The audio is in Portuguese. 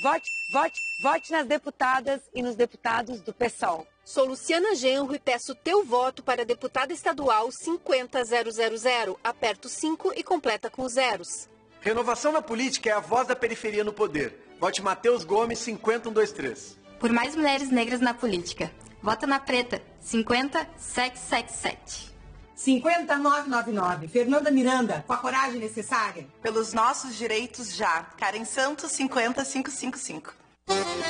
Vote nas deputadas e nos deputados do PSOL. Sou Luciana Genro e peço teu voto para deputada estadual 50000. Aperta o 5 e completa com os zeros. Renovação na política é a voz da periferia no poder. Vote Matheus Gomes 50123. Por mais mulheres negras na política. Vota na preta 50777. 50999. Fernanda Miranda, com a coragem necessária. Pelos nossos direitos já. Karen Santos 50555.